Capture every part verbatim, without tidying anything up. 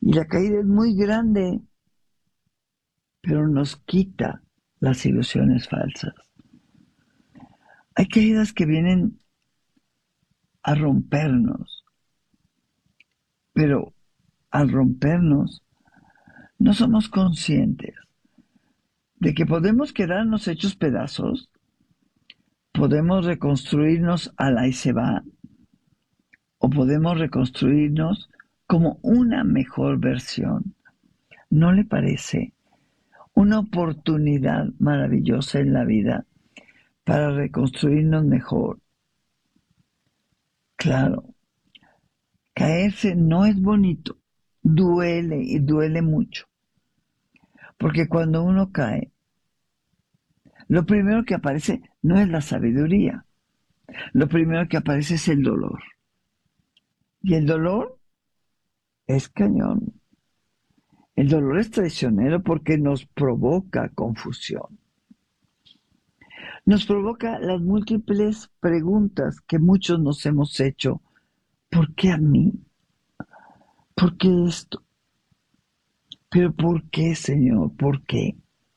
Y la caída es muy grande, pero nos quita las ilusiones falsas. Hay caídas que vienen a rompernos, pero al rompernos no somos conscientes de que podemos quedarnos hechos pedazos, podemos reconstruirnos al ahí se va, o podemos reconstruirnos como una mejor versión. ¿No le parece una oportunidad maravillosa en la vida para reconstruirnos mejor? Claro, caerse no es bonito, duele y duele mucho, porque cuando uno cae, lo primero que aparece no es la sabiduría, lo primero que aparece es el dolor. Y el dolor es cañón. El dolor es traicionero porque nos provoca confusión. Nos provoca las múltiples preguntas que muchos nos hemos hecho. ¿Por qué a mí? ¿Por qué esto? ¿Pero por qué, Señor? ¿Por qué?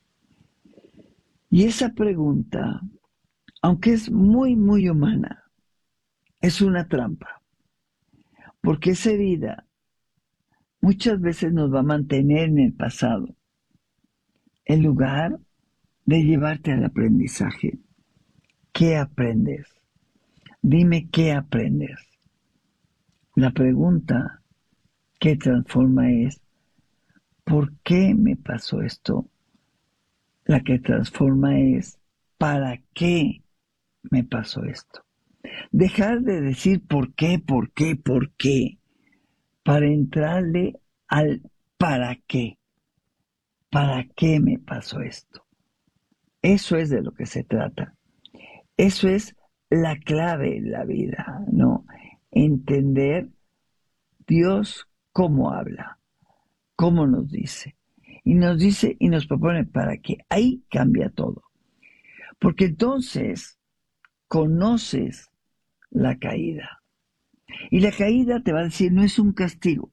Y esa pregunta, aunque es muy, muy humana, es una trampa. Porque esa herida muchas veces nos va a mantener en el pasado, en lugar de llevarte al aprendizaje. ¿Qué aprendes? Dime qué aprendes. La pregunta que transforma es, ¿por qué me pasó esto? La que transforma es, ¿para qué me pasó esto? Dejar de decir por qué, por qué, por qué, para entrarle al para qué. ¿Para qué me pasó esto? Eso es de lo que se trata. Eso es la clave en la vida, ¿no? Entender Dios cómo habla, cómo nos dice. Y nos dice y nos propone para que ahí cambia todo. Porque entonces conoces la caída. Y la caída te va a decir, no es un castigo,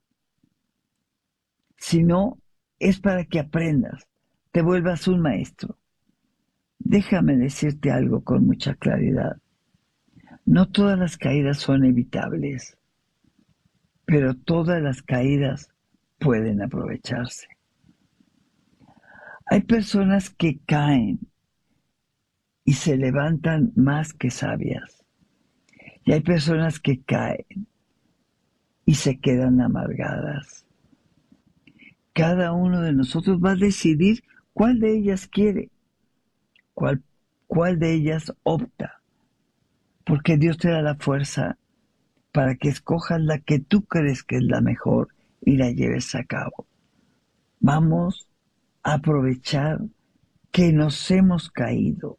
sino es para que aprendas, te vuelvas un maestro. Déjame decirte algo con mucha claridad. No todas las caídas son evitables, pero todas las caídas pueden aprovecharse. Hay personas que caen y se levantan más que sabias. Y hay personas que caen y se quedan amargadas. Cada uno de nosotros va a decidir cuál de ellas quiere, cuál, cuál de ellas opta, porque Dios te da la fuerza para que escojas la que tú crees que es la mejor y la lleves a cabo. Vamos a aprovechar que nos hemos caído.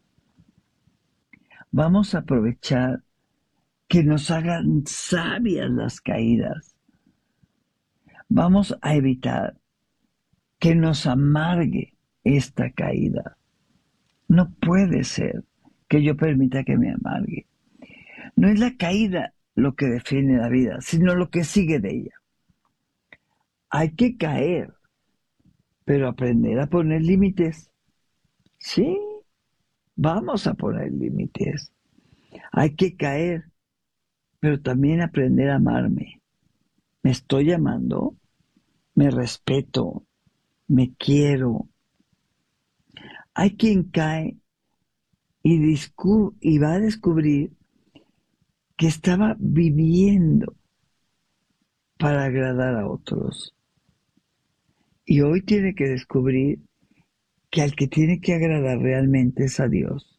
Vamos a aprovechar que nos hagan sabias las caídas. Vamos a evitar que nos amargue esta caída. No puede ser que yo permita que me amargue. No es la caída lo que define la vida, sino lo que sigue de ella. Hay que caer, pero aprender a poner límites. Sí, vamos a poner límites. Hay que caer, pero también aprender a amarme. Me estoy amando, me respeto, me quiero. Hay quien cae y, discu- y va a descubrir que estaba viviendo para agradar a otros. Y hoy tiene que descubrir que al que tiene que agradar realmente es a Dios.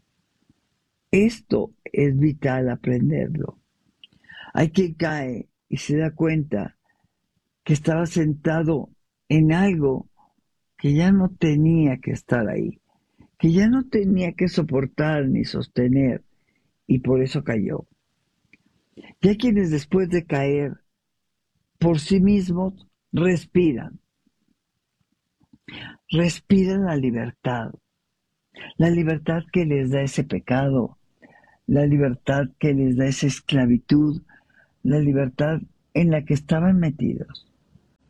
Esto es vital aprenderlo. Hay quien cae y se da cuenta que estaba sentado en algo que ya no tenía que estar ahí, que ya no tenía que soportar ni sostener, y por eso cayó. Y hay quienes después de caer por sí mismos respiran, respiran la libertad, la libertad que les da ese pecado, la libertad que les da esa esclavitud, la libertad en la que estaban metidos.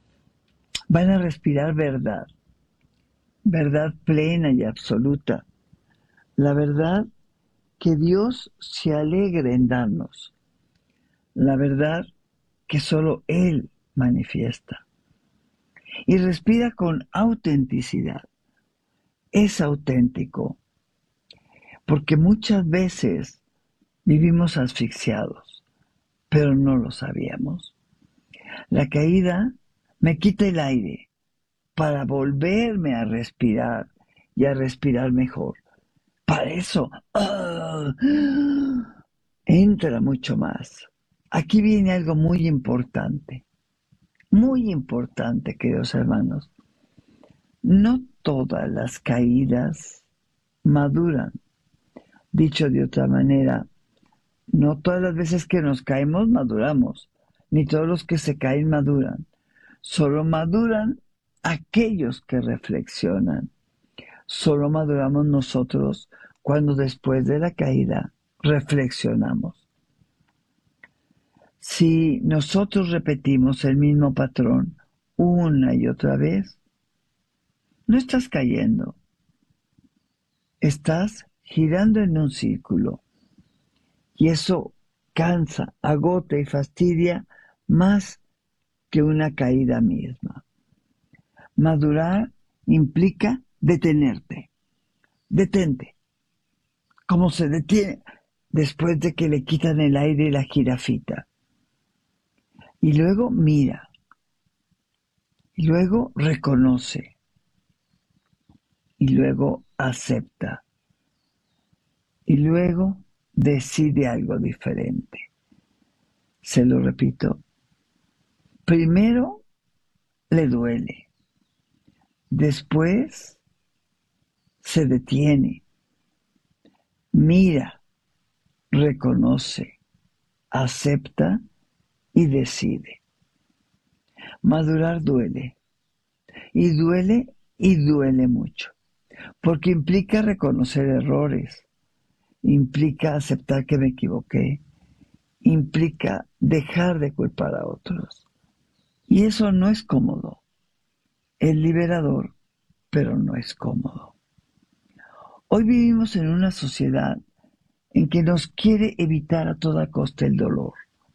van a respirar verdad, verdad plena y absoluta, la verdad que Dios se alegra en darnos, la verdad que solo Él manifiesta. Y respira con autenticidad. Es auténtico, porque muchas veces vivimos asfixiados, pero no lo sabíamos. La caída me quita el aire para volverme a respirar y a respirar mejor. Para eso, ¡ah!, entra mucho más. Aquí viene algo muy importante, muy importante, queridos hermanos. No todas las caídas maduran. Dicho de otra manera, no todas las veces que nos caemos maduramos, ni todos los que se caen maduran. Solo maduran aquellos que reflexionan. Solo maduramos nosotros cuando después de la caída reflexionamos. Si nosotros repetimos el mismo patrón una y otra vez, no estás cayendo, estás girando en un círculo. Y eso cansa, agota y fastidia más que una caída misma. Madurar implica detenerte. Detente. Como se detiene después de que le quitan el aire y la jirafita. Y luego mira. Y luego reconoce. Y luego acepta. Y luego decide algo diferente. Se lo repito. Primero le duele. Después se detiene. Mira, reconoce, acepta y decide. Madurar duele. Y duele y duele mucho. Porque implica reconocer errores. Implica aceptar que me equivoqué, implica dejar de culpar a otros. Y eso no es cómodo. Es liberador, pero no es cómodo. Hoy vivimos en una sociedad en que nos quiere evitar a toda costa el dolor.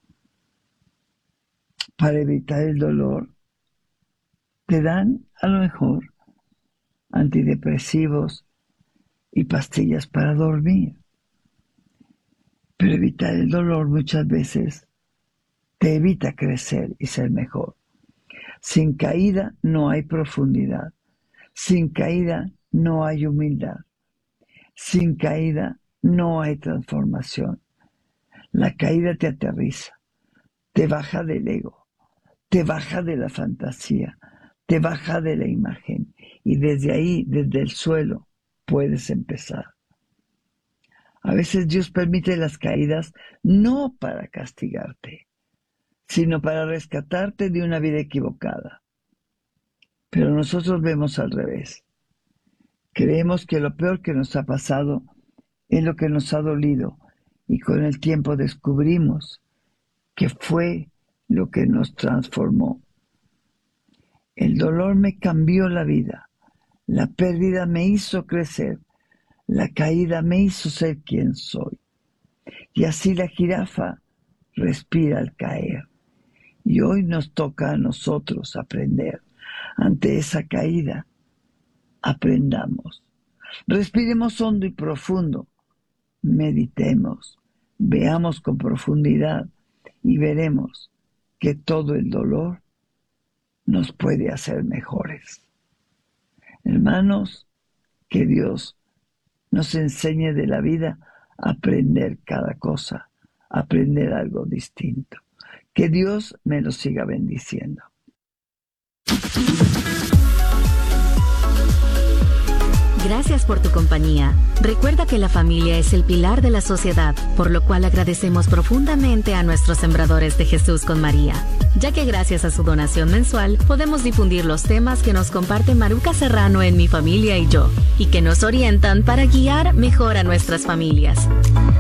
Para evitar el dolor, te dan a lo mejor antidepresivos y pastillas para dormir. Pero evitar el dolor muchas veces te evita crecer y ser mejor. Sin caída no hay profundidad. Sin caída no hay humildad. Sin caída no hay transformación. La caída te aterriza, te baja del ego, te baja de la fantasía, te baja de la imagen. Y desde ahí, desde el suelo, puedes empezar. A veces Dios permite las caídas no para castigarte, sino para rescatarte de una vida equivocada. Pero nosotros vemos al revés. Creemos que lo peor que nos ha pasado es lo que nos ha dolido, y con el tiempo descubrimos que fue lo que nos transformó. El dolor me cambió la vida, la pérdida me hizo crecer, la caída me hizo ser quien soy. Y así la jirafa respira al caer. Y hoy nos toca a nosotros aprender. Ante esa caída, aprendamos. Respiremos hondo y profundo. Meditemos. Veamos con profundidad y veremos que todo el dolor nos puede hacer mejores. Hermanos, que Dios nos enseñe de la vida a aprender cada cosa, a aprender algo distinto. Que Dios me lo siga bendiciendo. Gracias por tu compañía. Recuerda que la familia es el pilar de la sociedad, por lo cual agradecemos profundamente a nuestros sembradores de Jesús con María, ya que gracias a su donación mensual podemos difundir los temas que nos comparte Maruca Serrano en Mi Familia y Yo, y que nos orientan para guiar mejor a nuestras familias.